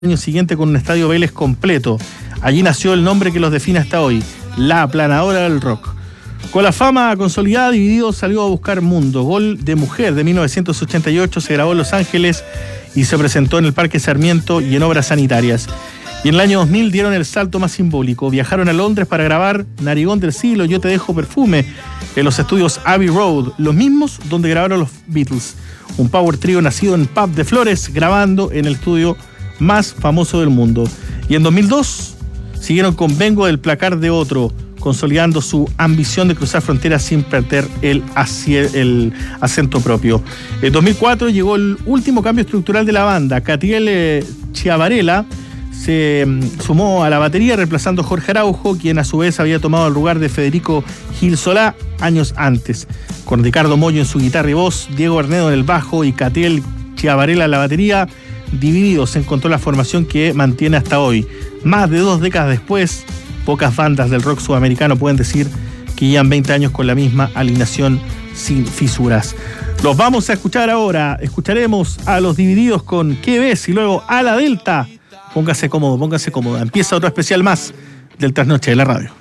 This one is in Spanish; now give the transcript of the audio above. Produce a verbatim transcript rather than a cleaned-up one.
año siguiente con un estadio Vélez completo. Allí nació el nombre que los define hasta hoy, la aplanadora del rock. Con la fama consolidada, Divididos salió a buscar mundo. Gol de Mujer de mil novecientos ochenta y ocho se grabó en Los Ángeles y se presentó en el Parque Sarmiento y en Obras Sanitarias. Y en el año dos mil dieron el salto más simbólico. Viajaron a Londres para grabar Narigón del Siglo, Yo te dejo perfume, en los estudios Abbey Road, los mismos donde grabaron los Beatles. Un power trio nacido en Pub de Flores, grabando en el estudio más famoso del mundo. Y en dos mil dos siguieron con Vengo del placar de otro, consolidando su ambición de cruzar fronteras sin perder el, el acento propio. En dos mil cuatro llegó el último cambio estructural de la banda. Catiel eh, Chiavarela se um, sumó a la batería, reemplazando a Jorge Araujo, quien a su vez había tomado el lugar de Federico Gil Solá años antes. Con Ricardo Mollo en su guitarra y voz, Diego Arnedo en el bajo y Catiel Chiavarela en la batería, Divididos encontró la formación que mantiene hasta hoy. Más de dos décadas después, pocas bandas del rock sudamericano pueden decir que llevan veinte años con la misma alineación sin fisuras. Los vamos a escuchar ahora. Escucharemos a los Divididos con ¿Qué ves? Y luego a la Delta. Póngase cómodo, póngase cómoda. Empieza otro especial más del Trasnoche de la Radio.